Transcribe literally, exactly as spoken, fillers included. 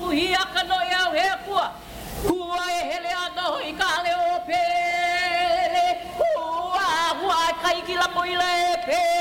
hi aka no ia he kua kua e hele ana hoi ka le o pele kua kua kai ki la mo ile pe